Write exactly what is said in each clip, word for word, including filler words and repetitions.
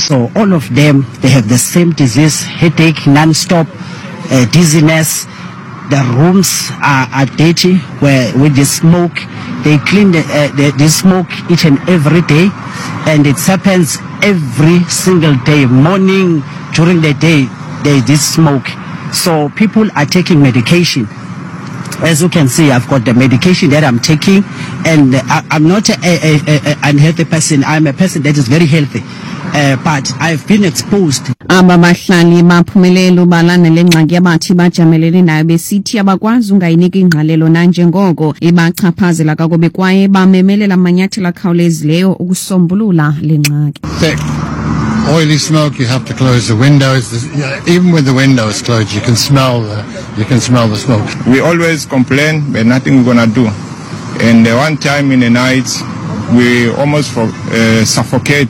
So all of them, they have the same disease, headache, non-stop, uh, dizziness. The rooms are, are dirty where with the smoke. They clean the, uh, the, the smoke each and every day, and it happens every single day. Morning, during the day, there is this smoke. So people are taking medication. As you can see, I've got the medication that I'm taking, and I, I'm not an unhealthy person. I'm a person that is very healthy. Uh, but I've been exposed. Aba bahlali baphumelele ubalana lengxaki yabathi bajamelene nayo besithi abakwazi ungayinika ingqalelo nanjengoko ibachaphazela kakubi kwaye bamemelela amanyathelo akhawulezileyo ukusombulula lengxaki. Oily smoke, you have to close the windows. Even with the windows closed, you can smell the, you can smell the smoke. We always complain, but nothing we're gonna do. And uh, one time in the night, we almost for, uh, suffocate.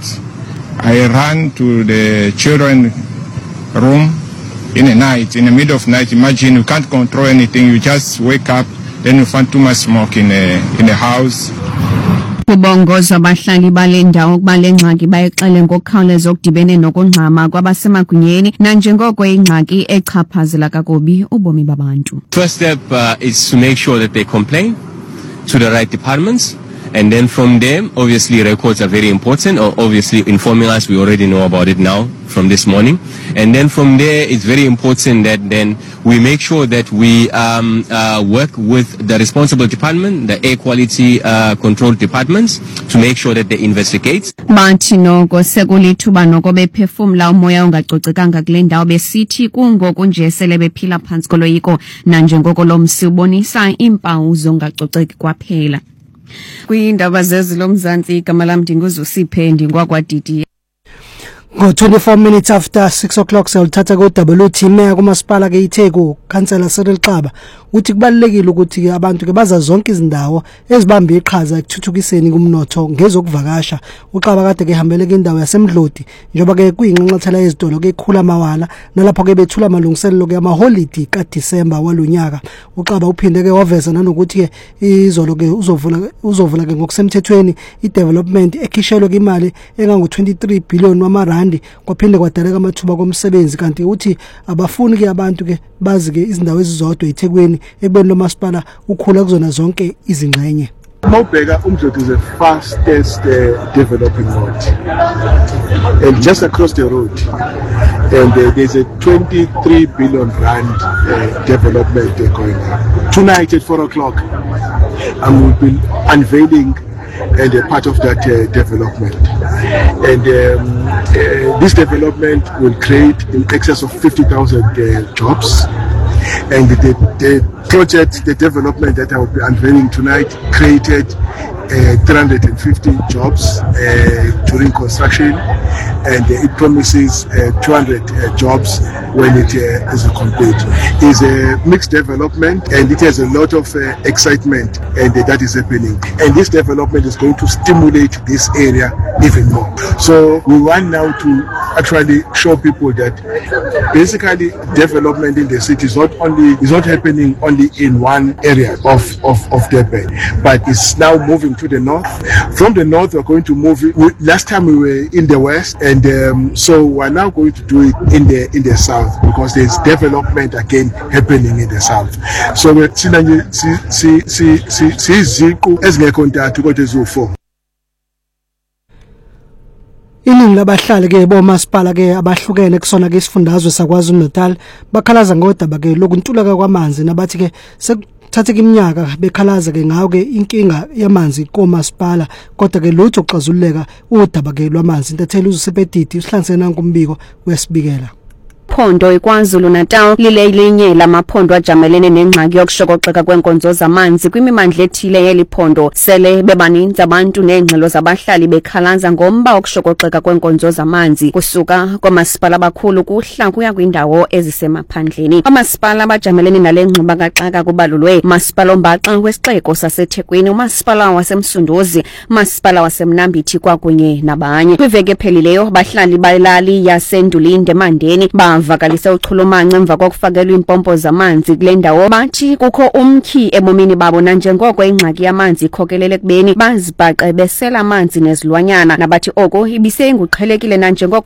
I ran to the children room in the night, in the middle of the night. Imagine you can't control anything. You just wake up, then you find too much smoke in the, in the house. Kubongoza abahlali balendawo ukuba lengxaki bayixele ngokukhawuleza okudibene nokungxama kwabasemagunyeni nanjengoko ingxaki echaphazela kakubi ubomi babantu. First step uh, is to make sure that they complain to the right departments. And then from there, obviously records are very important, or obviously informing us, we already know about it now from this morning. And then from there, it's very important that then we make sure that we um, uh, work with the responsible department, the air quality uh, control departments, to make sure that they investigate. Bathi noko sekulithuba noko bephefumla umoya ongacocekanga kule ndawo besithi kungoku nje sele bephila phansi koloyiko nanjengoko lo msi ubonisa iimpawu zongacoceki kwaphela. Kwiindaba zezilomzantsi igama lam ndinguzusiphe ndingwakwadidi. Ngo twenty-four minutes after six o'clock seluthatha ko W T Meya kumasipala ke iTheku Councillor Cyril Xaba uthi kubalekile ukuthi ke abantu ke baza zonke izindawo ezibamba iqhaza ekuthuthukiseni kumnotho ngezokuvakasha. Uxaba kade ke hambele ke indawo yaseMdlodi njoba ke kuyinqanqathela ezitolo ke khula mawala nalapho ke bethula amalungiselelo ke ama holiday ka December walonyaka. Uxaba uphinde ke waveza nanokuthi ke izolo ke uzovula uzovula ke ngokusemthethweni i-development ekhishelwe ke imali engango twenty-three billion wamarandi kwaphinde kwadaleka amathuba komsebenzi kanti uthi abafuni ke abantu ke bazi ke izindawo ezizodwa eThekwini ebeni lomasipala ukhula kuzona zonke izingxenye. Mawubheka uMdlodi is the fastest uh, developing road, and just across the road and uh, there's a twenty-three billion rand uh, development uh, going on. Tonight at four o'clock I will be unveiling and a part of that uh, development, and um, uh, this development will create in excess of fifty thousand uh, jobs, and the, the project, the development that I will be unveiling tonight created uh, three hundred fifty jobs uh, during construction, and uh, it promises uh, two hundred uh, jobs when it uh, is complete. It's a mixed development, and it has a lot of uh, excitement, and uh, that is happening. And this development is going to stimulate this area even more. So we want now to actually show people that basically development in the city is not only is not happening only in one area of of of Durban, but it's now moving to the north. From the north, we're going to move it. We, last time we were in the west, and um, so we're now going to do it in the in the south because there's development again happening in the south. So we're seeing see see see see see ziku ezingekho ntathu kodwa eziwu-four. Iningi labahlali ke bomasipala ke abahlukene kusona ke isifundazwe saKwaZulu Natal bakhalaza ngodaba ke lokuntuleka kwamanzi nabathi ke sekuthatheka iminyaka bekhalaza ke ngawo ke inkinga yamanzi komasipala kodwa ke lutho kuxazululeka udaba ke lwamanzi. Intatheli uZusipedidi usihlanzene nankumbiko wesibikela. Phondo iKwaZulu Natal lilelinye lamaphondo ajamelene nengxaki yokushokoxeka kwenkonzo zamanzi kwimimandla ethile yeliphondo. Sele bebaninzi abantu nengxelo zabahlali bekhalaza ngomba wokushokoxeka kwenkonzo zamanzi kusuka kwamasipala abakhulu kuhla kuya kwindawo ezisemaphandleni. Amasipala abajamelene nalengxuba kaxaka kubalulwe Masipala oMbaxa wesixeko saseThekwini, uMasipala waseMsunduzi, Masipala waseMnambithi kwakunye nabanye. Kwiveke ephelileyo abahlali balali yaseNdulinde Mandeni ba vakalise uchulumanca emva kokufakelwa impompo zamanzi kule ndawo. Bathi kukho umkhi ebomini babo nanjengoko ingxaki yamanzi ikhokelele kubeni bazibhaqe besela amanzi nezilwanyana, nabathi oko ibisenguqhelekile nanjengoko